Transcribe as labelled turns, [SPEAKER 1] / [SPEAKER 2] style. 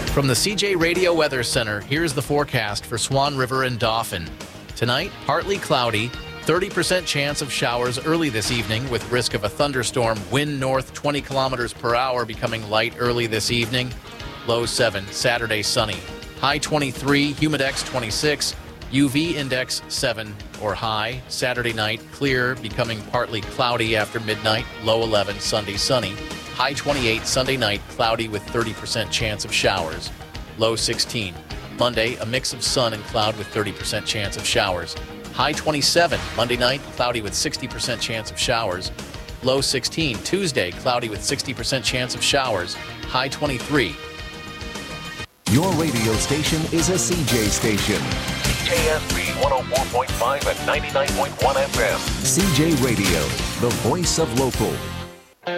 [SPEAKER 1] From the CJ Radio Weather Center, here's the forecast for Swan River and Dauphin. Tonight, partly cloudy, 30% chance of showers early this evening with risk of a thunderstorm. Wind north 20 kilometers per hour, becoming light early this evening. Low 7. Saturday, sunny. High 23, humidex 26, UV index 7 or high. Saturday night, clear, becoming partly cloudy after midnight. Low 11. Sunday, sunny. High 28, Sunday night, cloudy with 30% chance of showers. Low 16. Monday, a mix of sun and cloud with 30% chance of showers. High 27. Monday night, cloudy with 60% chance of showers. Low 16. Tuesday, cloudy with 60% chance of showers. High 23.
[SPEAKER 2] Your radio station is a CJ station.
[SPEAKER 3] CJSB 104.5 and 99.1 FM.
[SPEAKER 2] CJ Radio, the voice of local.